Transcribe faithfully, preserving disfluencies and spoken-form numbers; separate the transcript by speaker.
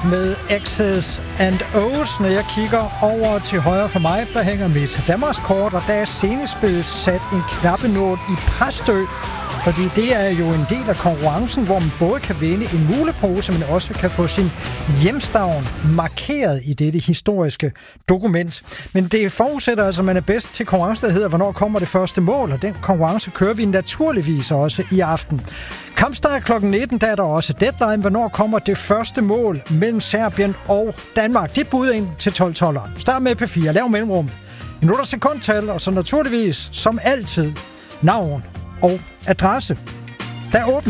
Speaker 1: med X's and O's. Når jeg kigger over til højre for mig, der hænger mit Danmarkskort, og der er senest blevet sat en knappenål i Præstø. Fordi det er jo en del af konkurrencen, hvor man både kan vinde en mulepose, men også kan få sin hjemstavn markeret i dette historiske dokument. Men det forudsætter altså, at man er bedst til konkurrence, der hedder, hvornår kommer det første mål, og den konkurrence kører vi naturligvis også i aften. Kampstart klokken nitten, der er der også deadline, hvornår kommer det første mål mellem Serbien og Danmark. Dit bud ind til tolv tolv. Start med P fire, lav mellemrummet. Minutter sekundtal, og så naturligvis, som altid, navn og adresse. Der er åbent.